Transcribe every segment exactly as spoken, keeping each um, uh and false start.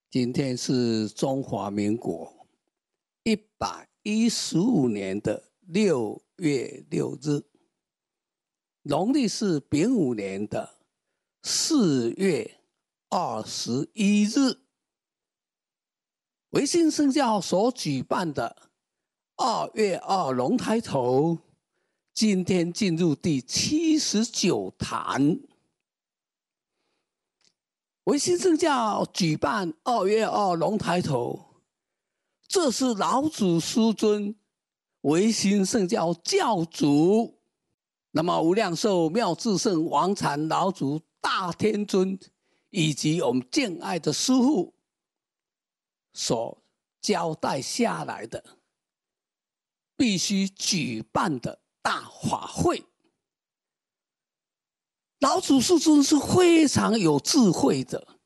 今天是中华民国一百一十五年的六月六日，农历是丙午年的四月二十一日。维新圣教所举办的二月二龙抬头，今天进入第七十九坛。维新圣教举办二月二龙抬头，这是老祖师尊维新圣教教主，那么无量寿妙智圣王禅老祖大天尊，以及我们敬爱的师父所交代下来的，必须举办的大法会。老祖师尊是非常有智慧的，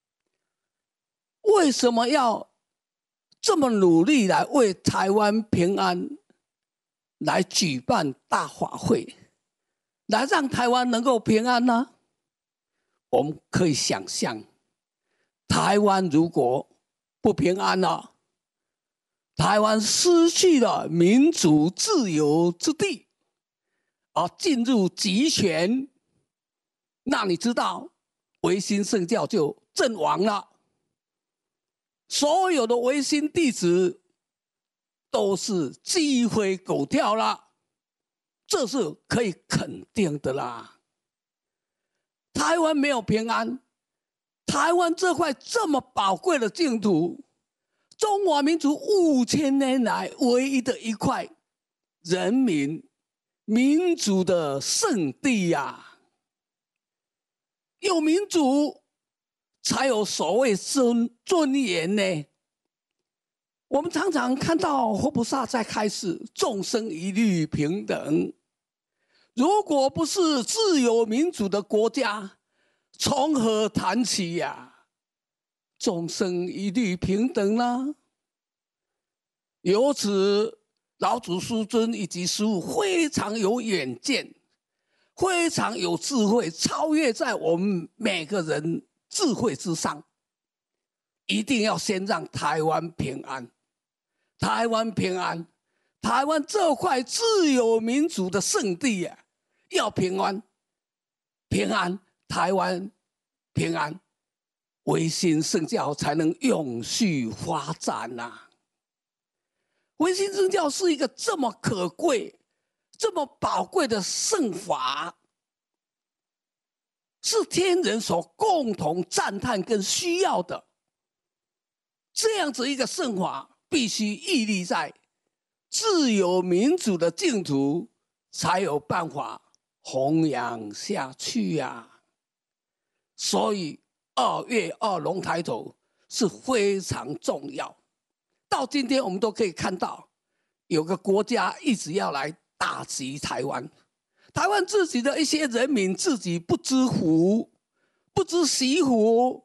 为什么要这么努力来为台湾平安来举办大法会，来让台湾能够平安呢？我们可以想象，台湾如果不平安了，台湾失去了民主自由之地，而进入集权，那你知道维新圣教就阵亡了，所有的维新弟子都是鸡飞狗跳了，这是可以肯定的啦。台湾没有平安，台湾这块这么宝贵的净土，中华民族五千年来唯一的一块人民民主的圣地呀、啊！有民主，才有所谓尊尊严呢。我们常常看到佛菩萨在开示众生一律平等，如果不是自由民主的国家，从何谈起呀、啊？众生一律平等呢？由此，老祖师尊以及师父非常有远见，非常有智慧，超越在我们每个人智慧之上。一定要先让台湾平安，台湾平安，台湾这块自由民主的圣地啊，要平安，平安，台湾平安，维新圣教才能永续发展呐、啊。维新圣教是一个这么可贵、这么宝贵的圣法，是天人所共同赞叹跟需要的。这样子一个圣法，必须屹立在自由民主的净土，才有办法弘扬下去呀、啊。所以二月二龙抬头是非常重要。到今天我们都可以看到，有个国家一直要来打击台湾，台湾自己的一些人民自己不知福，不知惜福，